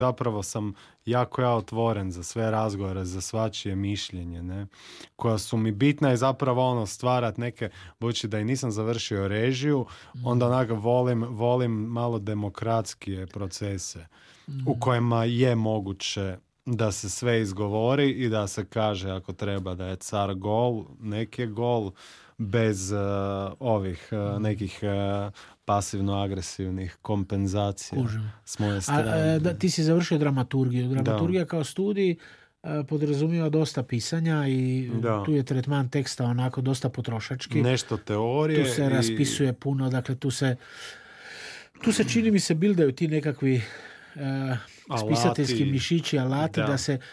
Zapravo sam jako otvoren za sve razgovore, za svačije mišljenje, ne? Koja su mi bitna je zapravo stvarat neke, budući da i nisam završio režiju, onda onako volim malo demokratskije procese u kojima je moguće da se sve izgovori i da se kaže ako treba da je car gol, neki je gol, bez nekih pasivno-agresivnih kompenzacija s moje strane. Ti si završio dramaturgiju. Dramaturgija kao studij podrazumijeva dosta pisanja i tu je tretman teksta onako dosta potrošački. Nešto teorije. Tu se raspisuje puno, dakle tu se čini mi se bildaju ti nekakvi spisateljski mišići, alati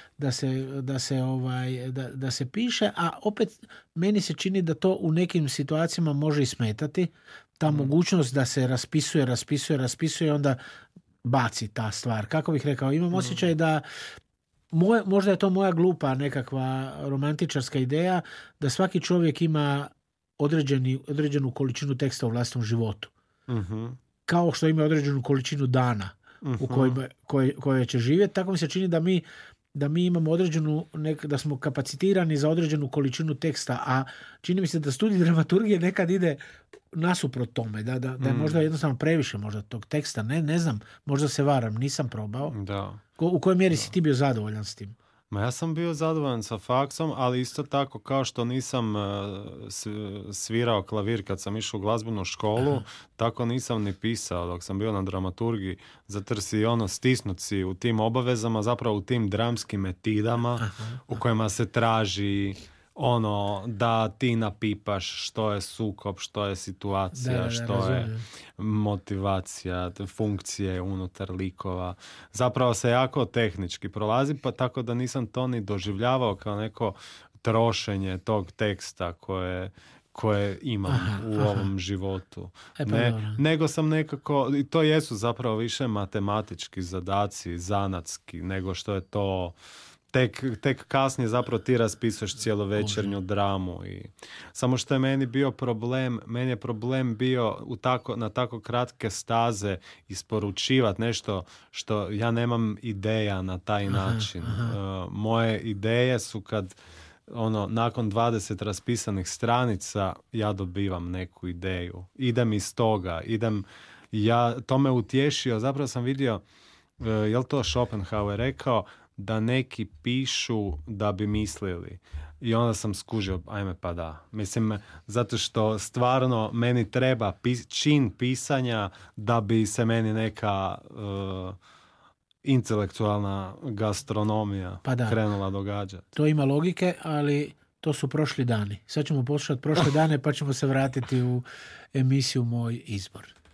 da se piše, a opet meni se čini da to u nekim situacijama može i smetati. Ta mogućnost da se raspisuje, onda baci ta stvar. Kako bih rekao, imam osjećaj da možda je to moja glupa nekakva romantičarska ideja, da svaki čovjek ima određenu količinu teksta u vlastnom životu. Kao što ima određenu količinu dana u kojoj će živjeti. Tako mi se čini da mi imamo da smo kapacitirani za određenu količinu teksta, a čini mi se da studij dramaturgije nekad ide nasuprot tome, da je možda jednostavno previše možda tog teksta, ne znam, možda se varam, nisam probao. Da. U kojoj mjeri si ti bio zadovoljan s tim? Ma ja sam bio zadovoljan sa faksom, ali isto tako kao što nisam svirao klavir kad sam išao u glazbenu školu, tako nisam ni pisao dok sam bio na dramaturgiji, zato jer si stisnut si u tim obavezama, zapravo u tim dramskim etidama u kojima se traži da ti napipaš što je sukob, što je situacija, što je motivacija, funkcije unutar likova. Zapravo se jako tehnički prolazi, pa tako da nisam to ni doživljavao kao neko trošenje tog teksta koje imam u ovom životu. Nego sam nekako, i to jesu zapravo više matematički zadaci, zanatski, nego što je to tek kasnije zapravo ti raspisuješ cijelovečernju dramu. Samo što je meni je problem bio na tako kratke staze isporučivati nešto što ja nemam ideja na taj način. Moje ideje su kad nakon 20 raspisanih stranica ja dobivam neku ideju. Idem iz toga. To me utješio. Zapravo sam vidio, je li to Schopenhauer rekao, da neki pišu da bi mislili. I onda sam skužio, ajme pa da. Mislim, zato što stvarno meni treba čin pisanja da bi se meni neka intelektualna gastronomija krenula događati. To ima logike, ali to su prošli dani. Sad ćemo poslušati prošle dane pa ćemo se vratiti u emisiju Moj izbor.